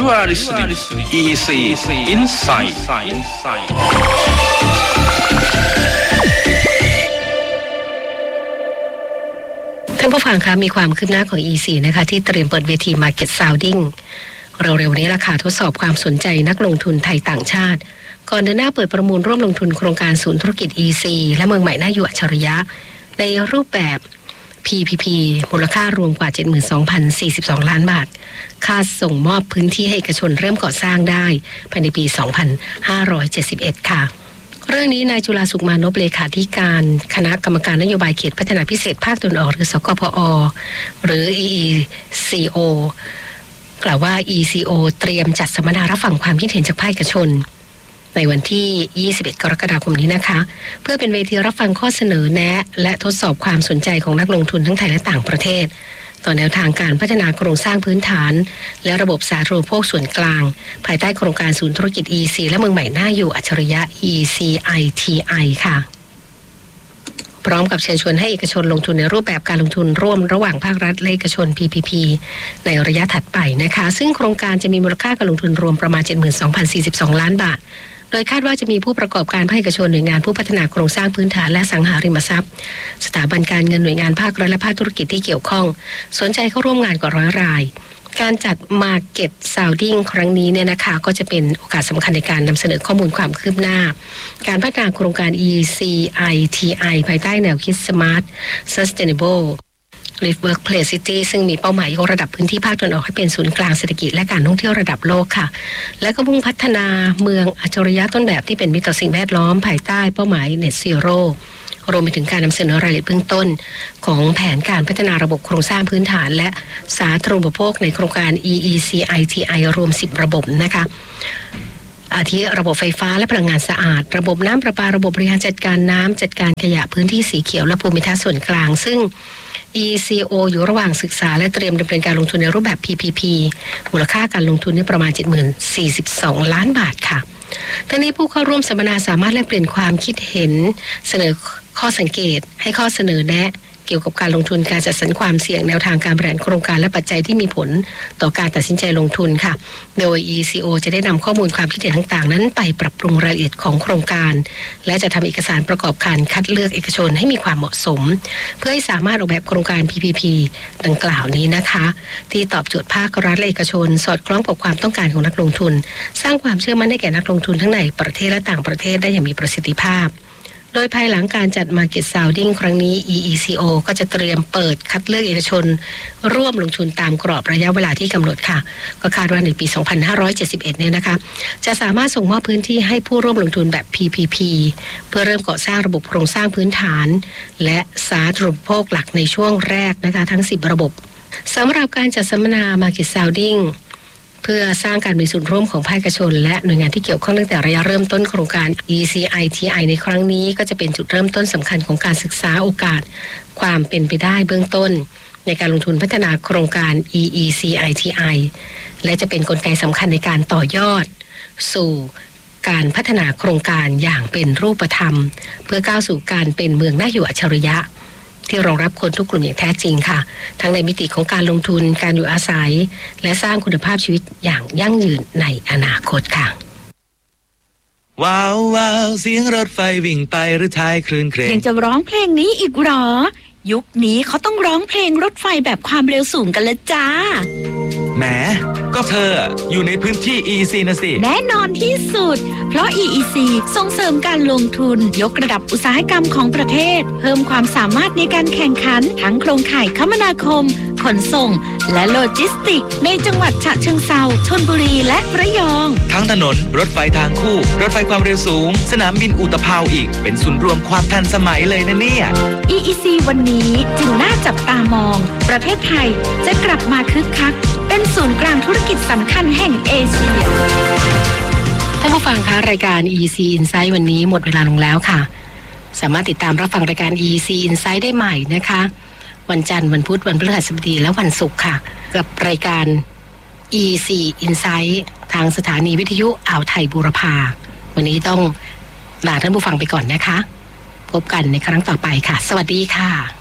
are listening EC Insight ท่านผู้ฟังคะมีความคืบหน้าของ EC นะคะที่เตรียมเปิดเวที Market Sounding เร็วๆนี้ราคาทดสอบความสนใจนักลงทุนไทยต่างชาติก่อนเดินหน้าเปิดประมูลร่วมลงทุนโครงการศูนย์ธุรกิจ EC และเมืองใหม่น่าอยู่อัจฉริยะในรูปแบบ PPP มูลค่ารวมกว่า 72,042 ล้านบาทค่าส่งมอบพื้นที่ให้เอกชนเริ่มก่อสร้างได้ภายในปี 2571 ค่ะเรื่องนี้นายจุฬาสุขมานพเลขาธิการคณะกรรมการนโยบายเขตพัฒนาพิเศษภาคตะวันออกหรือสกพอหรือ EECO กล่าวว่า ECO เตรียมจัดสัมมนารับฟังความคิดเห็นจากภาคเอกชนในวันที่ 21 กรกฎาคมนี้นะคะเพื่อเป็นเวทีรับฟังข้อเสนอแนะและทดสอบความสนใจของนักลงทุนทั้งไทยและต่างประเทศต่อแนวทางการพัฒนาโครงสร้างพื้นฐานและระบบสาธารณูปโภคส่วนกลางภายใต้โครงการศูนย์ธุรกิจ EC และเมืองใหม่น่าอยู่อัจฉริยะ ECITI ค่ะพร้อมกับเชิญชวนให้เอกชนลงทุนในรูปแบบการลงทุนร่วมระหว่างภาครัฐและเอกชน PPP ในระยะถัดไปนะคะซึ่งโครงการจะมีมูลค่าการลงทุนรวมประมาณ 72,042 ล้านบาทโดยคาดว่าจะมีผู้ประกอบการภาคเอกชนหน่วยงานผู้พัฒนาโครงสร้างพื้นฐานและสังหาริมทรัพย์สถาบันการเงินหน่วยงานภาครัฐและภาคธุรกิจที่เกี่ยวข้องสนใจเข้าร่วมงานกว่า100 รายการจัด Market Sounding ครั้งนี้เนี่ยนะคะก็จะเป็นโอกาสสำคัญในการนำเสนอข้อมูลความคืบหน้าการพัฒนาโครงการ ECITI ภายใต้แนวคิด Smart Sustainable Live Workplace City ซึ่งมีเป้าหมายยกระดับพื้นที่ภาคตะวันออกให้เป็นศูนย์กลางเศรษฐกิจและการท่องเที่ยวระดับโลกค่ะและก็มุ่งพัฒนาเมืองอัจฉริยะต้นแบบที่เป็นมิตรต่อสิ่งแวดล้อมภายใต้เป้าหมาย Net Zero รวมไปถึงการนำเสนอรายละเอียดเบื้องต้นของแผนการพัฒนาระบบโครงสร้างพื้นฐานและสาธารณูปโภคในโครงการ EECITI รวม10 ระบบนะคะอาทิระบบไฟฟ้าและพลังงานสะอาดระบบน้ำประปาระบบบริหารจัดการน้ำจัดการขยะพื้นที่สีเขียวและภูมิทัศน์ส่วนกลางซึ่งECO อยู่ระหว่างศึกษาและเตรียมดำเนินการลงทุนในรูปแบบ PPP มูลค่าการลงทุนนี่ประมาณ 70,042 ล้านบาทค่ะทั้งนี้ผู้เข้าร่วมสัมมนาสามารถแลกเปลี่ยนความคิดเห็นเสนอข้อสังเกตให้ข้อเสนอแนะเกี่ยวกับการลงทุนการจัดสรรความเสี่ยงแนวทางการบริหารโครงการและปัจจัยที่มีผลต่อการตัดสินใจลงทุนค่ะโดย ECO จะได้นำข้อมูลความคิดเห็นต่างๆนั้นไปปรับปรุงรายละเอียดของโครงการและจะทำเอกสารประกอบการคัดเลือกเอกชนให้มีความเหมาะสมเพื่อให้สามารถออกแบบโครงการ PPP ดังกล่าวนี้นะคะที่ตอบโจทย์ภาครัฐและเอกชนสอดคล้องกับความต้องการของนักลงทุนสร้างความเชื่อมั่นให้แก่นักลงทุนทั้งในประเทศและต่างประเทศได้อย่างมีประสิทธิภาพโดยภายหลังการจัด Market Sounding ครั้งนี้ EECO ก็จะเตรียมเปิดคัดเลือกเอกชนร่วมลงทุนตามกรอบระยะเวลาที่กำหนดค่ะก็คาดว่าในปี 2571 เนี่ยนะคะจะสามารถส่งมอบพื้นที่ให้ผู้ร่วมลงทุนแบบ PPP เพื่อเริ่มก่อสร้างระบบโครงสร้างพื้นฐานและสาธารณูปโภคหลักในช่วงแรกนะคะทั้ง10 ระบบสำหรับการจัดสัมมนา Market Soundingเพื่อสร้างการมีส่วนร่วมของภาคเอกชนและหน่วยงานที่เกี่ยวข้องตั้งแต่ระยะเริ่มต้นโครงการ ECITI ในครั้งนี้ก็จะเป็นจุดเริ่มต้นสำคัญของการศึกษาโอกาสความเป็นไปได้เบื้องต้นในการลงทุนพัฒนาโครงการ EECITI และจะเป็นกลไกสำคัญในการต่อยอดสู่การพัฒนาโครงการอย่างเป็นรูปธรรมเพื่อก้าวสู่การเป็นเมืองน่าอยู่อัจฉริยะที่รองรับคนทุกกลุ่มอย่างแท้จริงค่ะทั้งในมิติของการลงทุนการอยู่อาศัยและสร้างคุณภาพชีวิตอย่างยั่งยืนในอนาคตค่ะว้าวว้าวเสียงรถไฟวิ่งไปหรือท้ายคลื่นเครงยังจะร้องเพลงนี้อีกหรอยุคนี้เขาต้องร้องเพลงรถไฟแบบความเร็วสูงกันละจ้าแหมก็เธออยู่ในพื้นที่ EEC นะสิแน่นอนที่สุดเพราะ EEC ส่งเสริมการลงทุนยกระดับอุตสาหกรรมของประเทศเพิ่มความสามารถในการแข่งขันทั้งโครงข่ายคมนาคมขนส่งและโลจิสติกในจังหวัดฉะเชิงเทราชลบุรีและระยองทั้งถนนรถไฟทางคู่รถไฟความเร็วสูงสนามบินอุตภาวอีกเป็นศูนย์รวมความทันสมัยเลยนะเนี่ย EEC วันนี้จึงน่าจับตามองประเทศไทยจะกลับมาคึกคักเป็นศูนย์กลางธุรกิจสำคัญแห่งเอเชียท่านผู้ฟังคะรายการ EC Insight วันนี้หมดเวลาลงแล้วค่ะสามารถติดตามรับฟังรายการ EC Insight ได้ใหม่นะคะวันจันทร์วันพุธวันพฤหัสบดีและวันศุกร์ค่ะกับรายการ EC Insight ทางสถานีวิทยุอ่าวไทยบูรพาวันนี้ต้องลาท่านผู้ฟังไปก่อนนะคะพบกันในครั้งต่อไปค่ะสวัสดีค่ะ